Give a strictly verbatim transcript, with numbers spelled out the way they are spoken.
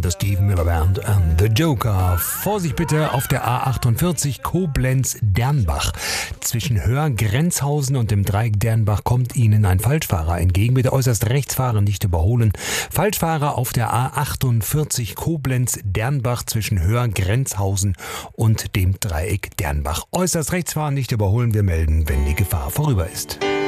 The Stephen Miller Band and The Joker. Vorsicht bitte auf der A achtundvierzig Koblenz-Dernbach. Zwischen Höhr-Grenzhausen und dem Dreieck Dernbach kommt Ihnen ein Falschfahrer entgegen. Bitte äußerst rechts fahren, nicht überholen. Falschfahrer auf der A achtundvierzig Koblenz-Dernbach zwischen Höhr-Grenzhausen und dem Dreieck Dernbach. Äußerst rechts fahren, nicht überholen. Wir melden, wenn die Gefahr vorüber ist.